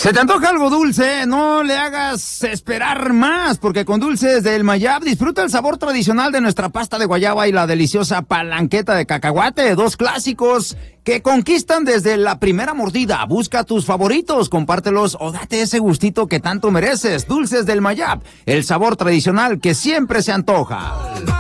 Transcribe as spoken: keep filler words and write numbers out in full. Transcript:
¿Se te antoja algo dulce? No le hagas esperar más, porque con Dulces del Mayab disfruta el sabor tradicional de nuestra pasta de guayaba y la deliciosa palanqueta de cacahuate, dos clásicos que conquistan desde la primera mordida. Busca tus favoritos, compártelos o date ese gustito que tanto mereces. Dulces del Mayab, el sabor tradicional que siempre se antoja.